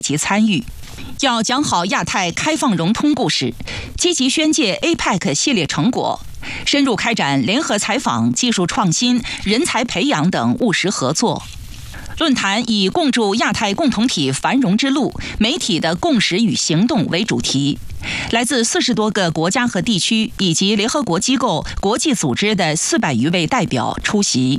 及参与。要讲好亚太开放融通故事，积极宣介 APEC 系列成果，深入开展联合采访、技术创新、人才培养等务实合作。论坛以共筑亚太共同体繁荣之路，媒体的共识与行动为主题。来自40多个国家和地区以及联合国机构、国际组织的400余位代表出席。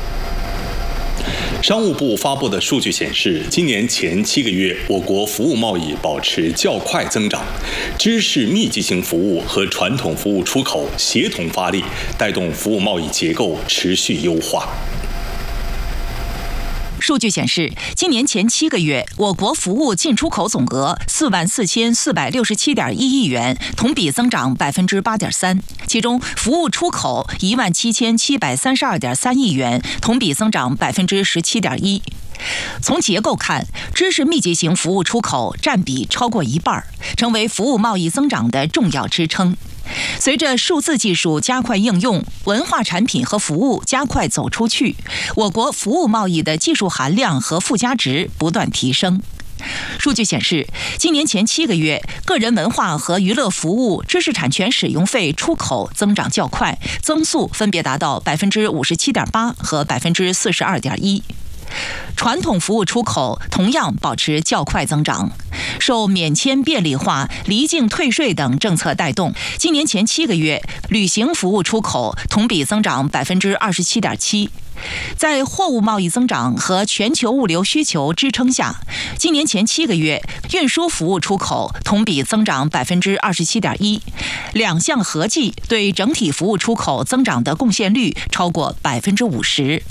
商务部发布的数据显示，今年前7个月，我国服务贸易保持较快增长，知识密集型服务和传统服务出口协同发力，带动服务贸易结构持续优化。 数据显示，今年前7个月，我国服务进出口总额44467.1亿元，同比增长8.3%。其中，服务出口17732.3亿元，同比增长17.1%。从结构看，知识密集型服务出口占比超过一半，成为服务贸易增长的重要支撑。随着数字技术加快应用，文化产品和服务加快走出去，我国服务贸易的技术含量和附加值不断提升。数据显示，今年前7个月，个人文化和娱乐服务知识产权使用费出口增长较快，增速分别达到57.8%和42.1%。传统服务出口同样保持较快增长，受免签便利化、离境退税等政策带动，今年前7个月，旅行服务出口同比增长27.7%。在货物贸易增长和全球物流需求支撑下，今年前7个月，运输服务出口同比增长27.1%，两项合计对整体服务出口增长的贡献率超过50%。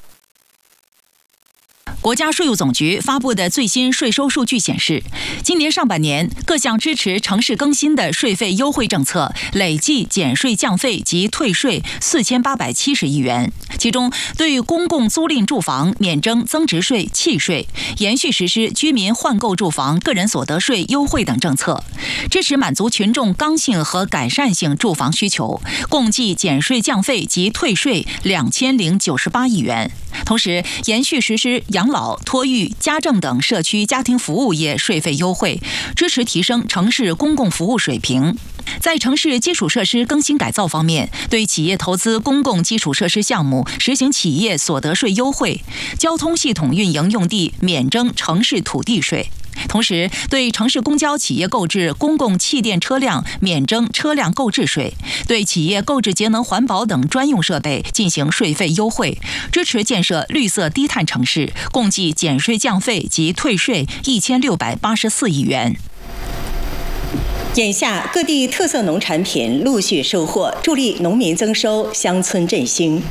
国家税务总局发布的最新税收数据显示，今年上半年各项支持城市更新的税费优惠政策累计减税降费及退税4870亿元，其中对公共租赁住房免征增值税、契税，延续实施居民换购住房个人所得税优惠等政策，支持满足群众刚性和改善性住房需求，共计减税降费及退税2098亿元。同时，延续实施养老、托育、家政等社区家庭服务业税费优惠，支持提升城市公共服务水平。在城市基础设施更新改造方面，对企业投资公共基础设施项目实行企业所得税优惠，交通系统运营用地免征城市土地税。同时，对城市公交企业购置公共气电车辆免征车辆购置税，对企业购置节能环保等专用设备进行税费优惠，支持建设绿色低碳城市，共计减税降费及退税1684亿元。 眼下，各地特色农产品陆续收获，助力农民增收、乡村振兴。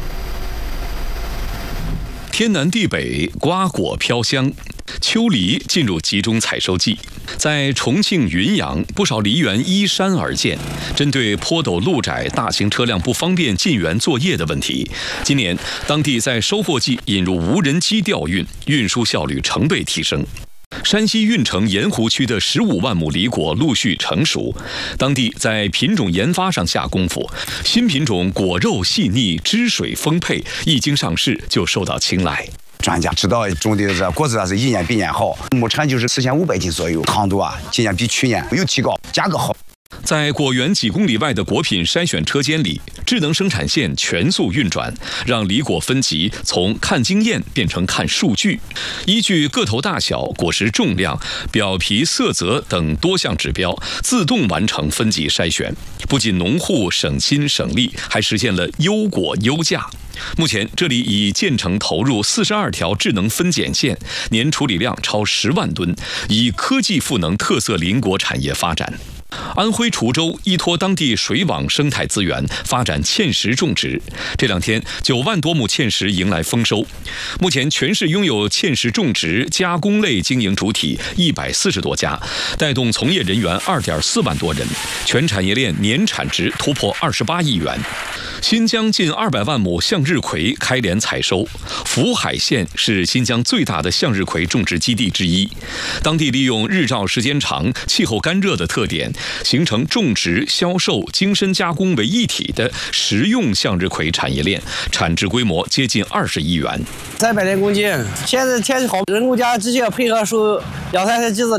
天南地北，瓜果飘香。秋梨进入集中采收季，在重庆云阳，不少梨园依山而建。针对坡陡路窄、大型车辆不方便进园作业的问题，今年当地在收获季引入无人机调运，运输效率成倍提升。山西运城盐湖区的15万亩梨果陆续成熟，当地在品种研发上下功夫，新品种果肉细腻、汁水丰沛，一经上市就受到青睐。 专家知道种的这果子是一年比一年好，亩产就是4500斤左右，糖度今年比去年有提高，价格好。 在果园几公里外的果品筛选车间里，智能生产线全速运转，让梨果分级从看经验变成看数据，依据个头大小、果实重量、表皮色泽等多项指标，自动完成分级筛选。不仅农户省心省力，还实现了优果优价。目前，这里已建成投入42条智能分拣线，年处理量超10万吨，以科技赋能特色林果产业发展。安徽滁州依托当地水网生态资源，发展芡实种植。这2天，9万多亩芡实迎来丰收。目前，全市拥有芡实种植、加工类经营主体140多家，带动从业人员2.4万多人，全产业链年产值突破28亿元。新疆近200万亩向日葵开镰采收，福海县是新疆最大的向日葵种植基地之一。当地利用日照时间长、气候干热的特点， 形成种植、销售、精深加工为一体的实用向日葵产业链，产值规模接近20亿元。 300人公斤，现在天气好，人工家直接配合收2-3台机子。